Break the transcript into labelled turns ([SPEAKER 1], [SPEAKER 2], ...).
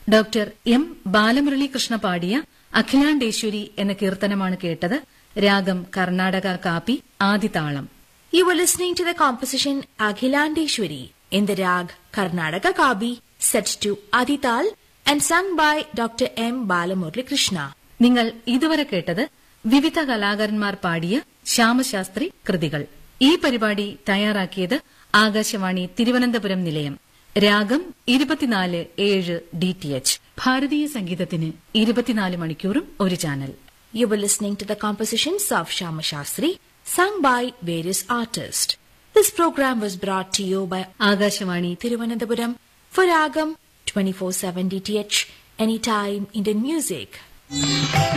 [SPEAKER 1] Doctor M Balamuralikrishna പാടിയ അഖിലാണ്ടേശ്വരി എന്ന കീർത്തനമാണ് കേട്ടത്. രാഗം കർണാടക കാപ്പി, ആദിതാളം.
[SPEAKER 2] You were listening to the composition Akhilandeshwari in the rag Karnataka Kabi, set to Adital and sung by Dr. M. Balamurali Krishna.
[SPEAKER 1] നിങ്ങൾ ഇതുവരെ കേട്ടത് വിവിധ കലാകാരന്മാർ പാടിയ ശ്യാമശാസ്ത്രി കൃതികൾ. ഈ പരിപാടി തയ്യാറാക്കിയത് ആകാശവാണി തിരുവനന്തപുരം നിലയം. രാഗം 24/7 DTH. ഭാരതീയ സംഗീതത്തിന് 24 മണിക്കൂറും ഒരു channel.
[SPEAKER 2] You were listening to the compositions of Shama Shastri, sung by various artists. This program was brought to you by
[SPEAKER 1] Akashvani
[SPEAKER 2] Thiruvananthapuram for Ragam 24/7 DTH, anytime Indian music.